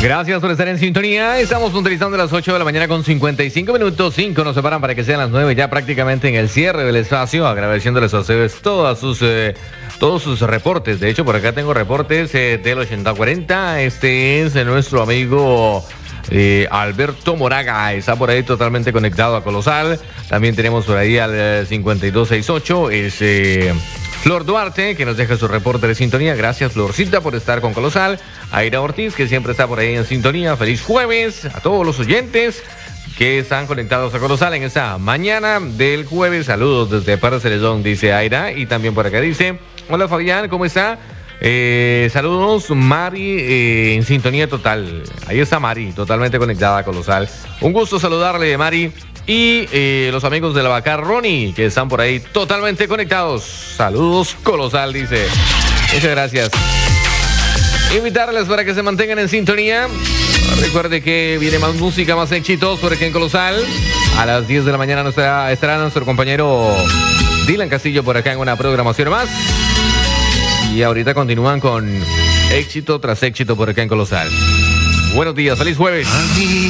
Gracias por estar en sintonía. Estamos utilizando las 8 de la mañana con 55 minutos. 5 nos separan para que sean las 9, ya prácticamente en el cierre del espacio. Agradeciéndoles a ustedes todos sus reportes. De hecho, por acá tengo reportes del 8040. Este es nuestro amigo Alberto Moraga. Está por ahí totalmente conectado a Colosal. También tenemos por ahí al 5268. Flor Duarte, que nos deja su reporte de sintonía. Gracias, Florcita, por estar con Colosal. Aira Ortiz, que siempre está por ahí en sintonía. Feliz jueves a todos los oyentes que están conectados a Colosal en esta mañana del jueves. Saludos desde Parceledón, dice Aira. Y también por acá dice: hola Fabián, ¿cómo está? Saludos, Mari, en sintonía total. Ahí está Mari, totalmente conectada a Colosal. Un gusto saludarle, Mari. Y los amigos de la Bacar Ronnie, que están por ahí totalmente conectados. Saludos, Colosal, dice. Muchas gracias. Invitarles para que se mantengan en sintonía. Recuerde que viene más música, más éxitos por aquí en Colosal. A las 10 de la mañana estará nuestro compañero Dylan Castillo por acá en una programación más. Y ahorita continúan con éxito tras éxito por acá en Colosal. Buenos días, feliz jueves.